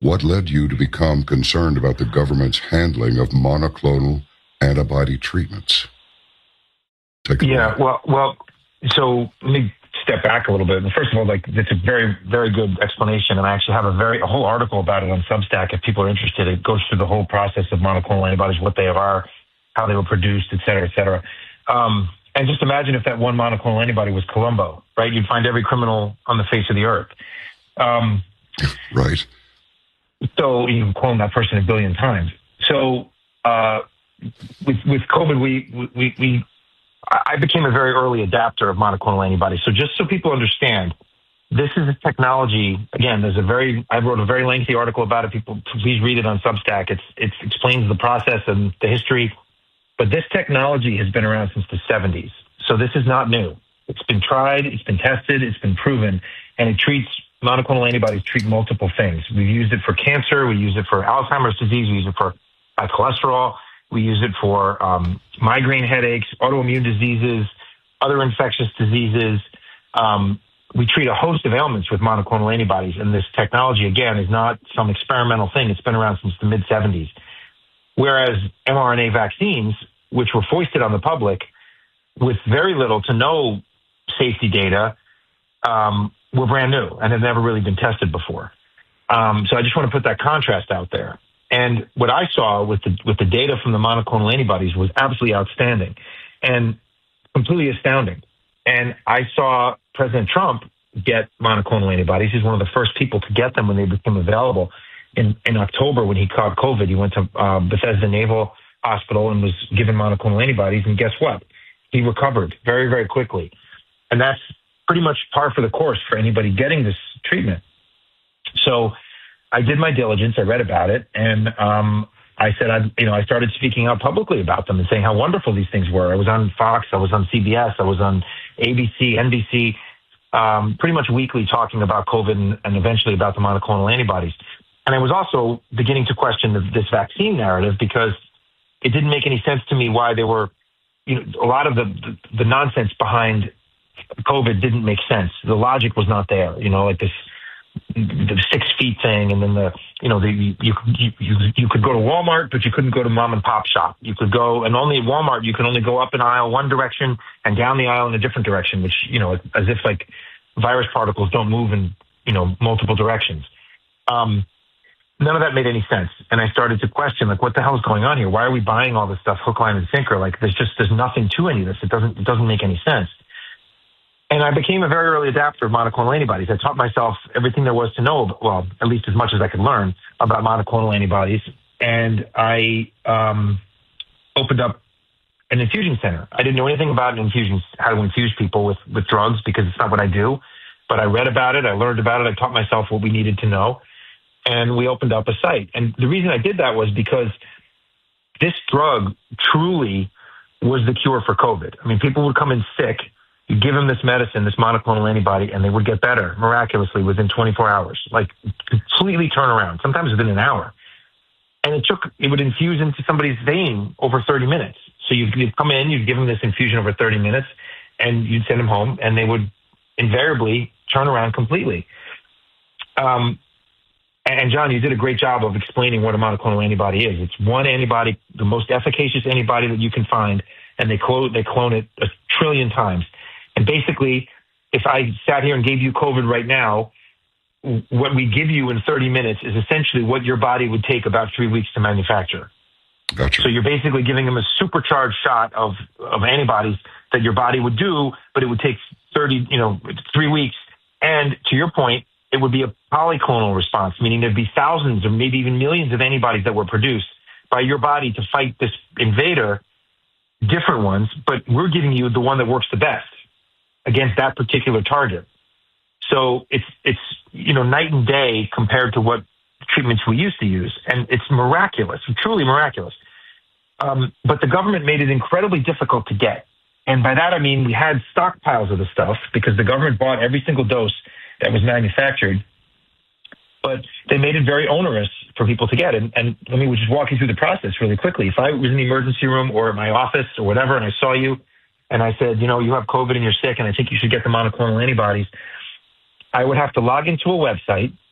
What led you to become concerned about the government's handling of monoclonal antibody treatments? Yeah, well, so let me step back a little bit. First of all, it's a very, very good explanation, and I actually have a whole article about it on Substack if people are interested. It goes through the whole process of monoclonal antibodies, what they are, how they were produced, et cetera, et cetera. And just imagine if that one monoclonal antibody was Columbo, right? You'd find every criminal on the face of the earth. Right. So you can clone that person a billion times. So with COVID, I became a very early adapter of monoclonal antibodies. So just so people understand, this is a technology. Again, I wrote a very lengthy article about it. People, please read it on Substack. It explains the process and the history. But this technology has been around since the 70s. So this is not new. It's been tried, it's been tested, it's been proven, and monoclonal antibodies treat multiple things. We've used it for cancer, we use it for Alzheimer's disease, we use it for high cholesterol, we use it for migraine headaches, autoimmune diseases, other infectious diseases. We treat a host of ailments with monoclonal antibodies, and this technology, again, is not some experimental thing. It's been around since the mid-'70s. Whereas mRNA vaccines, which were foisted on the public with very little to no safety data, were brand new and have never really been tested before. So I just want to put that contrast out there. And what I saw with the data from the monoclonal antibodies was absolutely outstanding and completely astounding. And I saw President Trump get monoclonal antibodies. He's one of the first people to get them when they became available. In October, when he caught COVID, he went to Bethesda Naval Hospital and was given monoclonal antibodies. And guess what? He recovered very, very quickly. And that's pretty much par for the course for anybody getting this treatment. So I did my diligence. I read about it. And I said, I started speaking out publicly about them and saying how wonderful these things were. I was on Fox. I was on CBS. I was on ABC, NBC, pretty much weekly talking about COVID and eventually about the monoclonal antibodies. And I was also beginning to question this vaccine narrative because it didn't make any sense to me why there were, a lot of the nonsense behind COVID didn't make sense. The logic was not there, like the 6 feet thing. And then you could go to Walmart, but you couldn't go to mom and pop shop. You could go, and only at Walmart, you can only go up an aisle one direction and down the aisle in a different direction, which, as if like virus particles don't move in, multiple directions. None of that made any sense. And I started to question, what the hell is going on here? Why are we buying all this stuff hook, line, and sinker? There's nothing to any of this. It doesn't make any sense. And I became a very early adapter of monoclonal antibodies. I taught myself everything there was to know, well, at least as much as I could learn about monoclonal antibodies. And I opened up an infusion center. I didn't know anything about infusions, how to infuse people with drugs, because it's not what I do. But I read about it. I learned about it. I taught myself what we needed to know. And we opened up a site. And the reason I did that was because this drug truly was the cure for COVID. I mean, people would come in sick. You give them this medicine, this monoclonal antibody, and they would get better miraculously within 24 hours, completely turn around, sometimes within an hour. And it would infuse into somebody's vein over 30 minutes. So you'd come in, you'd give them this infusion over 30 minutes, and you'd send them home, and they would invariably turn around completely. And John, you did a great job of explaining what a monoclonal antibody is. It's one antibody, the most efficacious antibody that you can find, and they clone it 1 trillion times. And basically, if I sat here and gave you COVID right now, what we give you in 30 minutes is essentially what your body would take about 3 weeks to manufacture. Gotcha. So you're basically giving them a supercharged shot of antibodies that your body would do, but it would take 3 weeks. And to your point, it would be a polyclonal response, meaning there'd be thousands or maybe even millions of antibodies that were produced by your body to fight this invader, different ones, but we're giving you the one that works the best against that particular target. So it's night and day compared to what treatments we used to use. And it's miraculous, truly miraculous. But the government made it incredibly difficult to get. And by that, I mean, we had stockpiles of the stuff because the government bought every single dose that was manufactured, but they made it very onerous for people to get. And let me just walk you through the process really quickly. If I was in the emergency room or at my office or whatever, and I saw you and I said, you have COVID and you're sick and I think you should get the monoclonal antibodies, I would have to log into a website